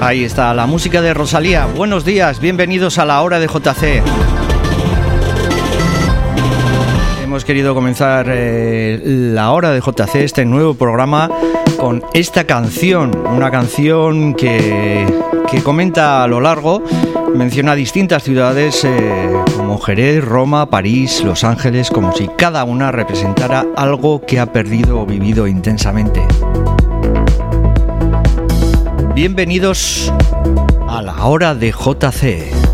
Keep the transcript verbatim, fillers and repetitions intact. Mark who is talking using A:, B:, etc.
A: Ahí está, la música de Rosalía. Buenos días, bienvenidos a la hora de J C. Hemos querido comenzar eh, la hora de J C, este nuevo programa, con esta canción. Una canción que, que comenta a lo largo, menciona distintas ciudades eh, como Jerez, Roma, París, Los Ángeles, como si cada una representara algo que ha perdido o vivido intensamente. Bienvenidos a la hora de J C.